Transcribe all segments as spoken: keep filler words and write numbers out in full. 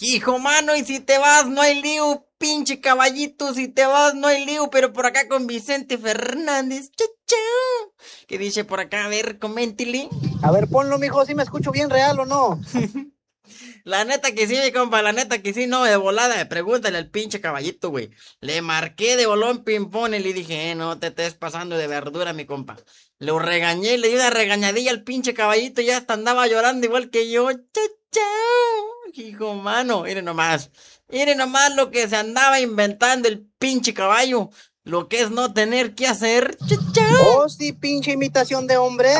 Hijo mano, y si te vas no hay lío, pinche caballito, si te vas no hay lío, pero por acá con Vicente Fernández, chau, chau. ¿Qué dice por acá? A ver, coméntele. A ver, ponlo, mijo, si me escucho bien real o no. La neta que sí, mi compa, la neta que sí, no, de volada, pregúntale al pinche caballito, güey. Le marqué de bolón ping-pong y le dije, eh, no te estés pasando de verdura, mi compa. Lo regañé, le di una regañadilla al pinche caballito y ya hasta andaba llorando igual que yo. Chau, chau. Hijo mano, miren nomás. Miren nomás lo que se andaba inventando el pinche caballo. Lo que es no tener que hacer. Chau, chau. Oh, sí, pinche imitación de hombre.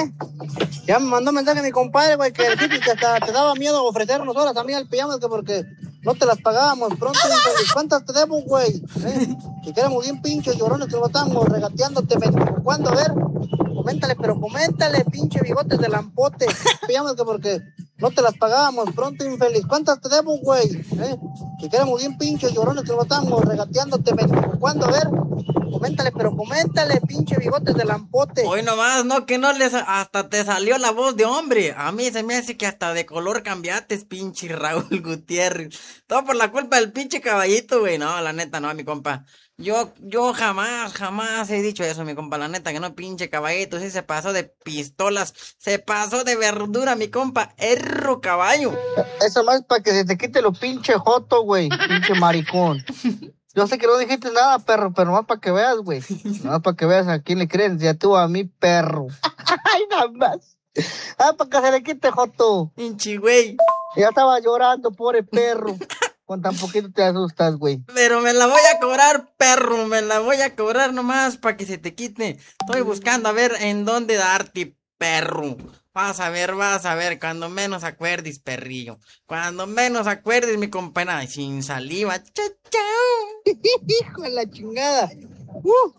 Ya me mandó mensaje mi compadre, güey, que dijiste que hasta te daba miedo ofrecernos horas a mí al pijama, que porque no te las pagábamos pronto, infeliz. ¿Cuántas te debo, güey? ¿Eh? Que éramos bien pinches llorones que lo estábamos regateándote, mendigo. ¿Cuándo? A ver, coméntale, pero coméntale, pinche bigotes de lampote. Pijama, que porque no te las pagábamos pronto, infeliz. ¿Cuántas te debo, güey? ¿Eh? Que éramos bien pinches llorones que lo estábamos regateándote, mendigo. ¿Cuándo? A ver, coméntale, pero coméntale, pinche bigotes de lampote. Hoy nomás, no, que no les, hasta te salió la voz de hombre. A mí se me hace que hasta de color cambiaste, pinche Raúl Gutiérrez. Todo por la culpa del pinche caballito, güey. No, la neta, no, mi compa. Yo, yo jamás, jamás he dicho eso, mi compa. La neta, que no, pinche caballito. Sí se pasó de pistolas, se pasó de verdura, mi compa. Erro caballo. Eso más para que se te quite lo pinche joto, güey. Pinche maricón. Yo sé que no dijiste nada, perro, pero nomás para que veas, güey. Nomás para que veas a quién le creen, ya tú a mí, perro. Ay, nada más. Ah, para que se le quite, joto. Pinche güey. Ya estaba llorando, pobre perro. Con tan poquito te asustas, güey. Pero me la voy a cobrar, perro. Me la voy a cobrar nomás para que se te quite. Estoy buscando a ver en dónde darte, perro. Vas a ver, vas a ver, cuando menos acuerdes, perrillo. Cuando menos acuerdes, mi compañera, sin saliva. Chao, chao. Hijo de la chingada. Uh,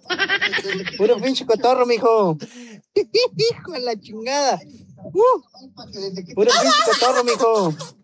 puro pinche cotorro, mijo. Hijo de la chingada. Uh, puro pinche cotorro, mijo.